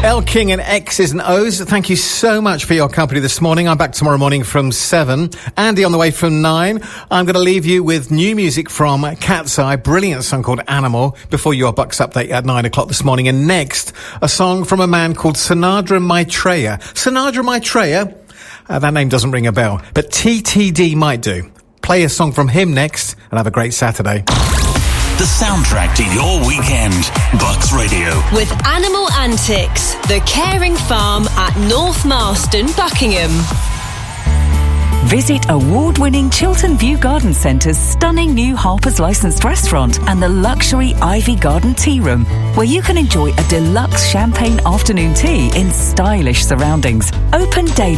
El King and X's and O's, thank you so much for your company this morning. I'm back tomorrow morning from 7. Andy on the way from 9. I'm going to leave you with new music from Cat's Eye, brilliant song called Animal, before your Bucks update at 9 o'clock this morning. And next, a song from a man called Sanadra Maitreya. Sanadra Maitreya? That name doesn't ring a bell, but TTD might do. Play a song from him next, and have a great Saturday. The soundtrack to your weekend. Bucks Radio. With Animal Antics, the caring farm at North Marston, Buckingham. Visit award-winning Chiltern View Garden Centre's stunning new Harper's licensed restaurant and the luxury Ivy Garden Tea Room, where you can enjoy a deluxe champagne afternoon tea in stylish surroundings. Open daily.